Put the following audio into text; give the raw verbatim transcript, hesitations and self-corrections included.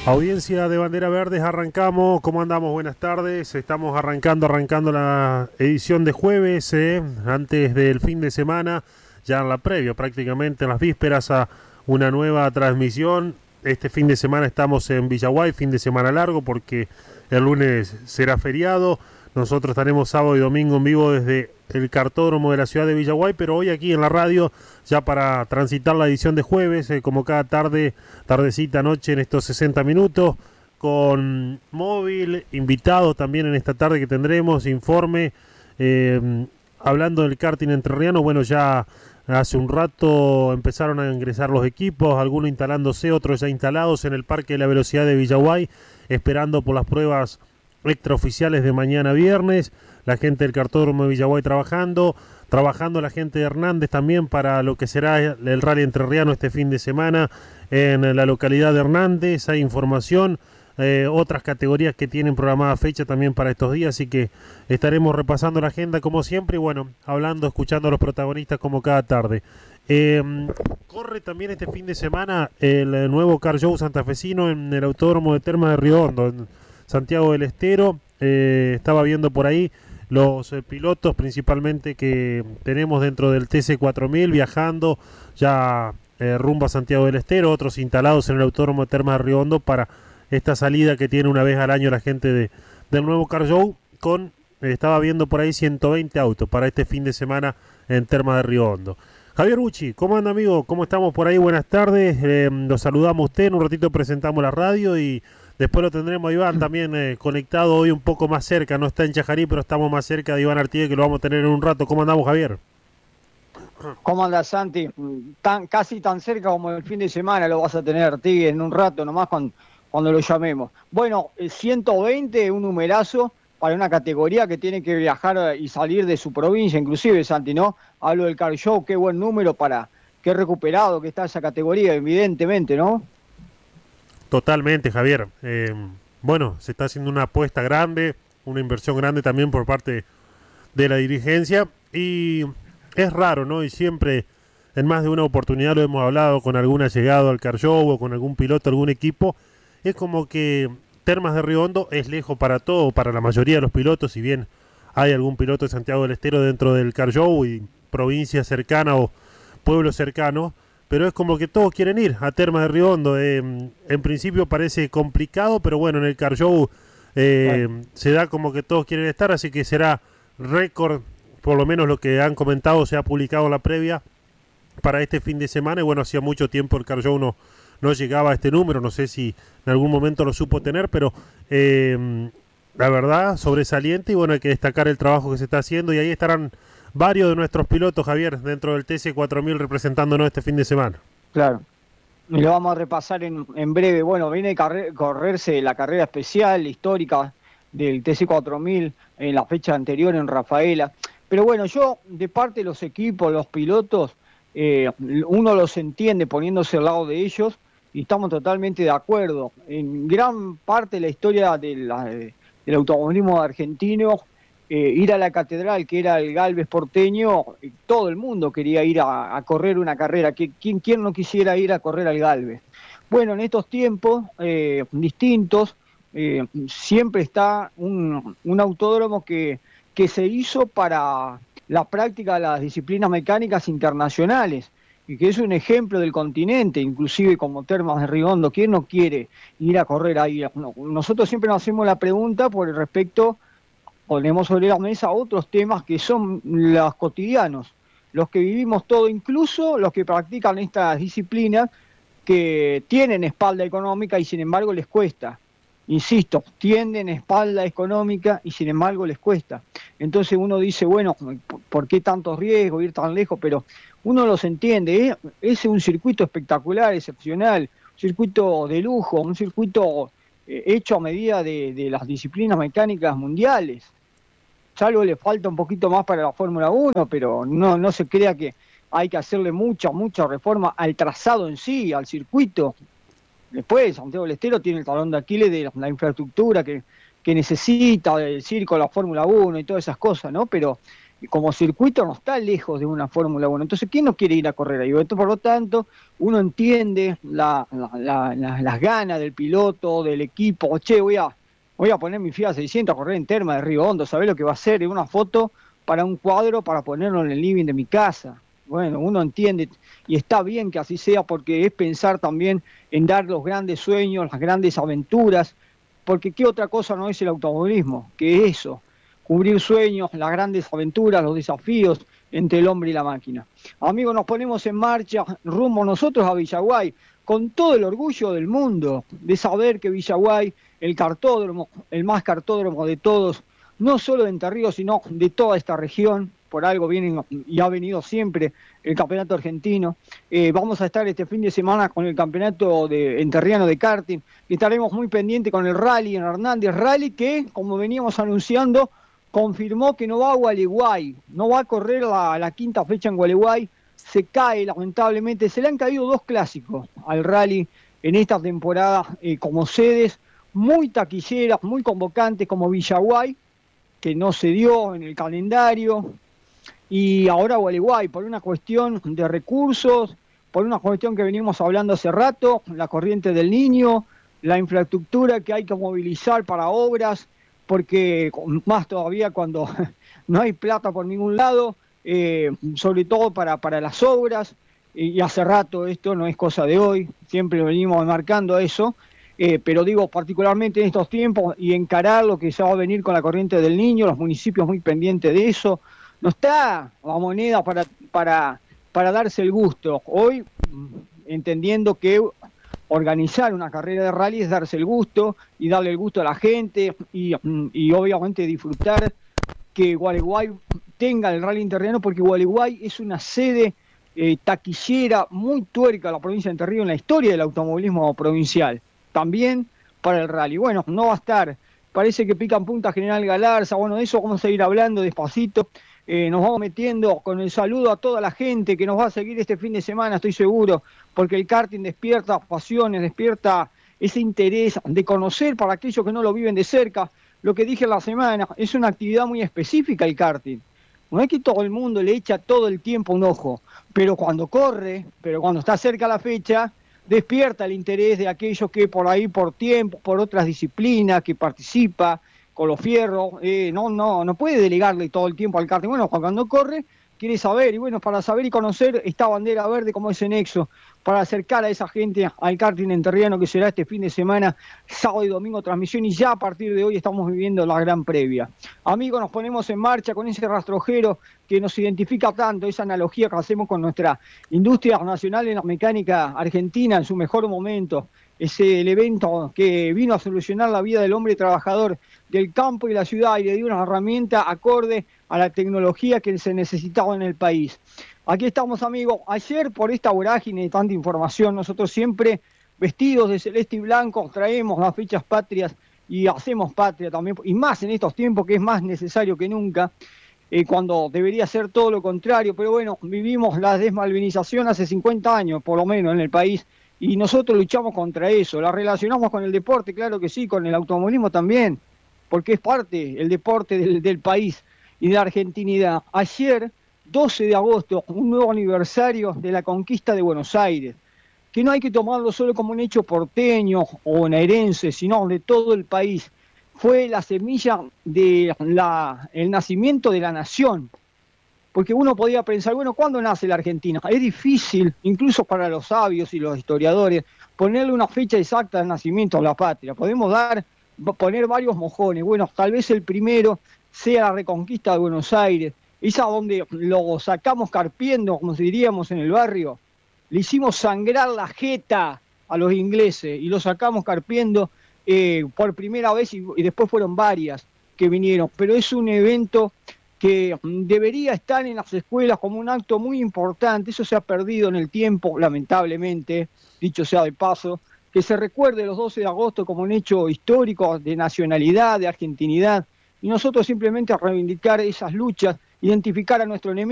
Audiencia de Bandera Verdes, arrancamos. ¿Cómo andamos? Buenas tardes. Estamos arrancando, arrancando la edición de jueves, eh, antes del fin de semana, ya en la previa, prácticamente en las vísperas a una nueva transmisión. Este fin de semana estamos en Villaguay, fin de semana largo, porque el lunes será feriado. Nosotros estaremos sábado y domingo en vivo desde el cartódromo de la ciudad de Villaguay, pero hoy aquí en la radio, ya para transitar la edición de jueves, eh, como cada tarde, tardecita, noche, en estos sesenta minutos, con móvil, invitado también en esta tarde que tendremos, informe, eh, hablando del karting entrerriano. Bueno, ya hace un rato empezaron a ingresar los equipos, algunos instalándose, otros ya instalados en el Parque de la Velocidad de Villaguay, esperando por las pruebas extraoficiales de mañana viernes. La gente del cartódromo de Villaguay trabajando, trabajando la gente de Hernández también para lo que será el Rally Entrerriano este fin de semana en la localidad de Hernández. Hay información, eh, otras categorías que tienen programada fecha también para estos días, así que estaremos repasando la agenda como siempre y bueno, hablando, escuchando a los protagonistas como cada tarde. Eh, corre también este fin de semana el nuevo Car Show santafesino en el Autódromo de Termas de Río Hondo, en Santiago del Estero. Eh, estaba viendo por ahí los eh, pilotos principalmente que tenemos dentro del T C cuatro mil viajando ya eh, rumbo a Santiago del Estero, otros instalados en el Autódromo de Termas de Río Hondo para esta salida que tiene una vez al año la gente de, del nuevo Car Show, con, eh, estaba viendo por ahí ciento veinte autos para este fin de semana en Termas de Río Hondo. Javier Bucci, ¿cómo anda, amigo? ¿Cómo estamos por ahí? Buenas tardes, eh, los saludamos a usted, en un ratito presentamos la radio y después lo tendremos a Iván también eh, conectado hoy un poco más cerca, no está en Chajarí, pero estamos más cerca de Iván Artigue, que lo vamos a tener en un rato. ¿Cómo andamos, Javier? ¿Cómo andas, Santi? Tan, casi tan cerca como el fin de semana lo vas a tener, Artigue, en un rato nomás cuando, cuando lo llamemos. Bueno, ciento veinte, un numerazo para una categoría que tiene que viajar y salir de su provincia, inclusive, Santi, ¿no? Hablo del Car Show, qué buen número para, qué recuperado que está esa categoría, evidentemente, ¿no? Totalmente, Javier. Eh, bueno, se está haciendo una apuesta grande, una inversión grande también por parte de la dirigencia y es raro, ¿no? Y siempre, en más de una oportunidad lo hemos hablado con algún allegado al Car Show o con algún piloto, algún equipo, es como que Termas de Río Hondo es lejos para todo, para la mayoría de los pilotos, si bien hay algún piloto de Santiago del Estero dentro del Car Show y provincia cercana o pueblos cercanos, pero es como que todos quieren ir a Termas de Río Hondo. Eh, en principio parece complicado, pero bueno, en el Car Show eh, bueno. se da como que todos quieren estar, así que será récord, por lo menos lo que han comentado, se ha publicado en la previa para este fin de semana, y bueno, hacía mucho tiempo el Car Show no, no llegaba a este número, no sé si en algún momento lo supo tener, pero eh, la verdad, sobresaliente, y bueno, hay que destacar el trabajo que se está haciendo, y ahí estarán varios de nuestros pilotos, Javier, dentro del T C cuatro mil representándonos este fin de semana. Claro, y lo vamos a repasar en, en breve. Bueno, viene a correrse la carrera especial, histórica del T C cuatro mil en la fecha anterior en Rafaela. Pero bueno, yo, de parte de los equipos, los pilotos, eh, uno los entiende poniéndose al lado de ellos y estamos totalmente de acuerdo. En gran parte de la historia de la, de, del automovilismo argentino, Eh, ir a la catedral, que era el Galvez porteño, todo el mundo quería ir a, a correr una carrera. ¿Quién, ¿Quién no quisiera ir a correr al Galvez? Bueno, en estos tiempos eh, distintos, eh, siempre está un, un autódromo que, que se hizo para la práctica de las disciplinas mecánicas internacionales, y que es un ejemplo del continente, inclusive como Termas de Río Hondo. ¿Quién no quiere ir a correr ahí? No, nosotros siempre nos hacemos la pregunta por el respecto. Ponemos sobre la mesa otros temas que son los cotidianos, los que vivimos todo, incluso los que practican estas disciplinas que tienen espalda económica y sin embargo les cuesta. Insisto, tienen espalda económica y sin embargo les cuesta. Entonces uno dice, bueno, ¿por qué tantos riesgos, ir tan lejos? Pero uno los entiende, ¿eh? Es un circuito espectacular, excepcional, un circuito de lujo, un circuito eh, hecho a medida de, de las disciplinas mecánicas mundiales. Salvo le falta un poquito más para la Fórmula uno, pero no, no se crea que hay que hacerle mucha, mucha reforma al trazado en sí, al circuito. Después, Santiago del Estero tiene el talón de Aquiles de la, la infraestructura que, que necesita, el circo, la Fórmula uno y todas esas cosas, ¿no? Pero como circuito no está lejos de una Fórmula uno. Entonces, ¿quién no quiere ir a correr ahí? Esto, por lo tanto, uno entiende la, la, la, la, las ganas del piloto, del equipo. Che, voy a, voy a poner mi Fiat seiscientos a correr en Terma de Río Hondo, ¿sabés lo que va a hacer? Es una foto para un cuadro para ponerlo en el living de mi casa. Bueno, uno entiende y está bien que así sea, porque es pensar también en dar los grandes sueños, las grandes aventuras, porque ¿qué otra cosa no es el automovilismo? Que eso, cubrir sueños, las grandes aventuras, los desafíos entre el hombre y la máquina. Amigos, nos ponemos en marcha rumbo nosotros a Villaguay, con todo el orgullo del mundo de saber que Villaguay, el cartódromo, el más cartódromo de todos, no solo de Entre Ríos, sino de toda esta región, por algo vienen y ha venido siempre el campeonato argentino. Eh, vamos a estar este fin de semana con el campeonato de enterriano de karting, y estaremos muy pendientes con el rally en Hernández, rally que, como veníamos anunciando, confirmó que no va a Gualeguay, no va a correr la, la quinta fecha en Gualeguay, se cae lamentablemente, se le han caído dos clásicos al rally en esta temporada eh, como sedes muy taquilleras, muy convocantes como Villaguay, que no se dio en el calendario, y ahora Gualeguay, por una cuestión de recursos, por una cuestión que venimos hablando hace rato, la corriente del Niño, la infraestructura que hay que movilizar para obras, porque más todavía cuando no hay plata por ningún lado, eh, sobre todo para, para las obras, y hace rato esto no es cosa de hoy, siempre venimos marcando eso, eh, pero digo particularmente en estos tiempos y encarar lo que se va a venir con la corriente del Niño, los municipios muy pendientes de eso. No está la moneda para, para, para darse el gusto. Hoy, entendiendo que organizar una carrera de rally es darse el gusto y darle el gusto a la gente y, y obviamente disfrutar que Gualeguay tenga el rally interreno, porque Gualeguay es una sede eh, taquillera muy tuerca de la provincia de Entre Ríos en la historia del automovilismo provincial. También para el rally. Bueno, no va a estar. Parece que pican punta General Galarza. Bueno, de eso vamos a ir hablando despacito. Eh, nos vamos metiendo con el saludo a toda la gente que nos va a seguir este fin de semana, estoy seguro, porque el karting despierta pasiones, despierta ese interés de conocer para aquellos que no lo viven de cerca. Lo que dije en la semana, es una actividad muy específica el karting. No es que todo el mundo le echa todo el tiempo un ojo, pero cuando corre, pero cuando está cerca la fecha, despierta el interés de aquellos que por ahí, por tiempo, por otras disciplinas, que participa con los fierros, eh, no, no, no puede delegarle todo el tiempo al karting. Bueno, cuando corre, quiere saber, y bueno, para saber y conocer esta bandera verde como ese nexo, para acercar a esa gente al karting enterriano que será este fin de semana, sábado y domingo transmisión, y ya a partir de hoy estamos viviendo la gran previa. Amigos, nos ponemos en marcha con ese rastrojero que nos identifica tanto, esa analogía que hacemos con nuestra industria nacional en la mecánica argentina en su mejor momento, ese el evento que vino a solucionar la vida del hombre trabajador del campo y la ciudad y le dio una herramienta acorde a la tecnología que se necesitaba en el país. Aquí estamos, amigos. Ayer, por esta vorágine de tanta información, nosotros siempre vestidos de celeste y blanco traemos las fechas patrias y hacemos patria también, y más en estos tiempos que es más necesario que nunca, eh, cuando debería ser todo lo contrario. Pero bueno, vivimos la desmalvinización hace cincuenta años, por lo menos, en el país, y nosotros luchamos contra eso. La relacionamos con el deporte, claro que sí, con el automovilismo también, porque es parte el deporte del, del país y de la argentinidad. Ayer, doce de agosto, un nuevo aniversario de la conquista de Buenos Aires, que no hay que tomarlo solo como un hecho porteño o bonaerense, sino de todo el país. Fue la semilla del nacimiento de la nación. Porque uno podía pensar, bueno, ¿cuándo nace la Argentina? Es difícil, incluso para los sabios y los historiadores, ponerle una fecha exacta de nacimiento a la patria. Podemos dar, poner varios mojones. Bueno, tal vez el primero sea la reconquista de Buenos Aires, esa donde lo sacamos carpiendo, como diríamos en el barrio. Le hicimos sangrar la jeta a los ingleses y lo sacamos carpiendo eh, por primera vez y, y después fueron varias que vinieron. Pero es un evento que debería estar en las escuelas como un acto muy importante. Eso se ha perdido en el tiempo, lamentablemente, dicho sea de paso, que se recuerde los doce de agosto como un hecho histórico de nacionalidad, de argentinidad, y nosotros simplemente reivindicar esas luchas, identificar a nuestro enemigo.